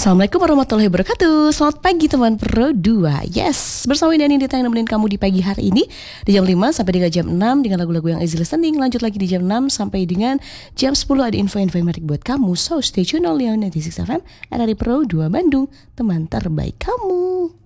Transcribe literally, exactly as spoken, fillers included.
Assalamualaikum warahmatullahi wabarakatuh. Selamat pagi teman Pro dua. Yes, bersama Dani Dita yang nemenin kamu di pagi hari ini di jam lima sampai dengan jam enam dengan lagu-lagu yang easy listening. Lanjut lagi di jam enam sampai dengan jam sepuluh ada info-info yang menarik buat kamu. So stay tune only on sembilan puluh enam F M R R I Pro dua Bandung, teman terbaik kamu.